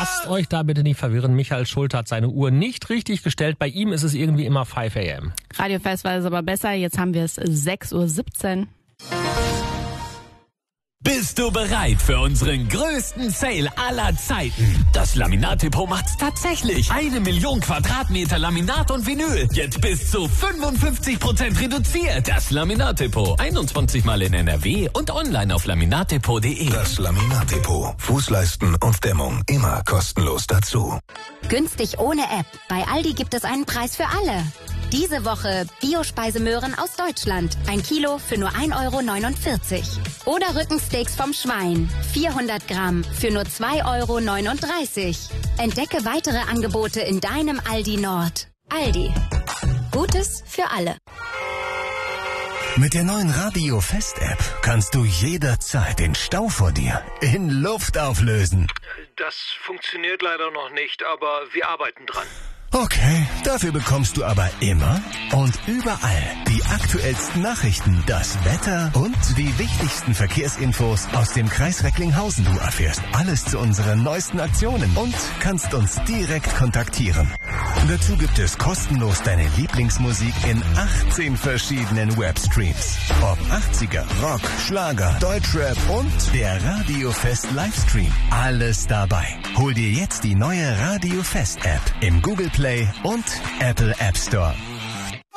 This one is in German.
Lasst euch da bitte nicht verwirren. Michael Schulte hat seine Uhr nicht richtig gestellt. Bei ihm ist es irgendwie immer 5 a.m. Radio Fest war es aber besser. Jetzt haben wir es 6:17 Uhr. Bist du bereit für unseren größten Sale aller Zeiten? Das Laminat-Depot macht's tatsächlich. 1 Million Quadratmeter Laminat und Vinyl. Jetzt bis zu 55% reduziert. Das Laminat-Depot. 21 Mal in NRW und online auf laminatdepot.de. Das Laminat-Depot. Fußleisten und Dämmung immer kostenlos dazu. Günstig ohne App. Bei Aldi gibt es einen Preis für alle. Diese Woche Bio-Speisemöhren aus Deutschland. 1 Kilo für nur 1,49 €. Oder Rückensteaks vom Schwein. 400 Gramm für nur 2,39 €. Entdecke weitere Angebote in deinem Aldi Nord. Aldi. Gutes für alle. Mit der neuen Radio Fest App kannst du jederzeit den Stau vor dir in Luft auflösen. Das funktioniert leider noch nicht, aber wir arbeiten dran. Okay, dafür bekommst du aber immer und überall die aktuellsten Nachrichten, das Wetter und die wichtigsten Verkehrsinfos aus dem Kreis Recklinghausen. Du erfährst alles zu unseren neuesten Aktionen und kannst uns direkt kontaktieren. Dazu gibt es kostenlos deine Lieblingsmusik in 18 verschiedenen Webstreams. Ob 80er, Rock, Schlager, Deutschrap und der Radio Fest Livestream. Alles dabei. Hol dir jetzt die neue Radio Fest App im Google Play und Apple App Store.